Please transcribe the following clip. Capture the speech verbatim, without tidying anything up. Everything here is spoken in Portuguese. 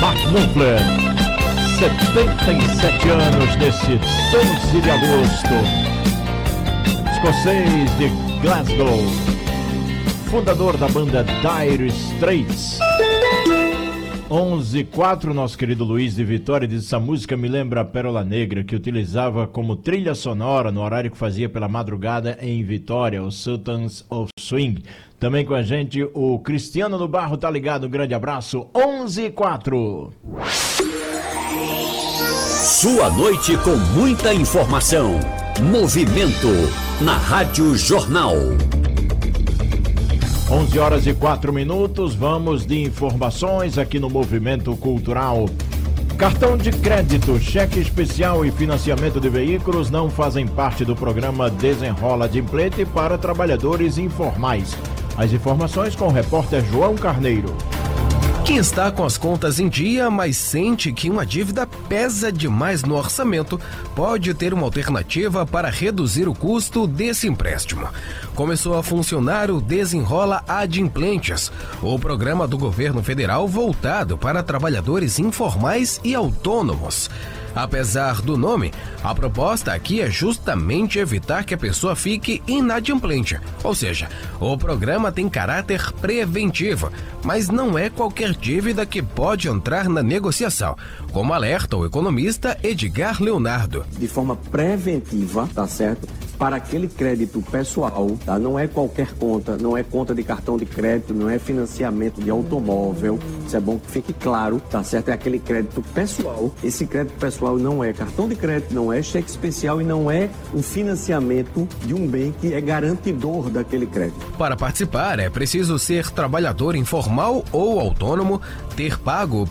Mark Knopfler, setenta e sete anos nesse doze de agosto. Escocês de Glasgow, fundador da banda Dire Straits. onze e quatro, nosso querido Luiz de Vitória diz: essa música me lembra a Pérola Negra, que utilizava como trilha sonora no horário que fazia pela madrugada em Vitória, o Sultans of Swing. Também com a gente o Cristiano do Barro, tá ligado? Um grande abraço. onze e quatro. Sua noite com muita informação. Movimento na Rádio Jornal. onze horas e quatro minutos, vamos de informações aqui no Movimento Cultural. Cartão de crédito, cheque especial e financiamento de veículos não fazem parte do programa Desenrola Adimplente para trabalhadores informais. As informações com o repórter João Carneiro. Quem está com as contas em dia, mas sente que uma dívida pesa demais no orçamento, pode ter uma alternativa para reduzir o custo desse empréstimo. Começou a funcionar o Desenrola Adimplentes, o programa do governo federal voltado para trabalhadores informais e autônomos. Apesar do nome, a proposta aqui é justamente evitar que a pessoa fique inadimplente, ou seja, o programa tem caráter preventivo, mas não é qualquer dívida que pode entrar na negociação, como alerta o economista Edgar Leonardo. De forma preventiva, tá certo? Para aquele crédito pessoal, tá? Não é qualquer conta, não é conta de cartão de crédito, não é financiamento de automóvel, isso é bom que fique claro, tá certo? É aquele crédito pessoal, esse crédito pessoal não é cartão de crédito, não é cheque especial e não é um financiamento de um bem que é garantidor daquele crédito. Para participar é preciso ser trabalhador informal ou autônomo, ter pago